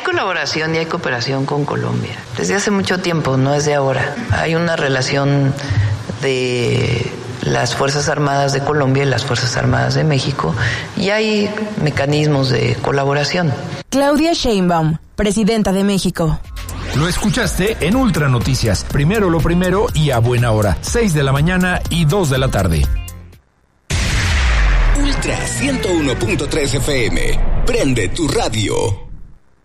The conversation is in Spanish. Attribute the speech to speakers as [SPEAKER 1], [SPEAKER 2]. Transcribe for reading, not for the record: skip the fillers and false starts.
[SPEAKER 1] colaboración y hay cooperación con Colombia. Desde hace mucho tiempo, no es de ahora. Hay una relación de las Fuerzas Armadas de Colombia y las Fuerzas Armadas de México y hay mecanismos de colaboración.
[SPEAKER 2] Claudia Sheinbaum, presidenta de México.
[SPEAKER 3] Lo escuchaste en Ultra Noticias. Primero lo primero y a buena hora. 6 de la mañana y 2 de la tarde.
[SPEAKER 4] Ultra 101.3 FM. Prende tu radio.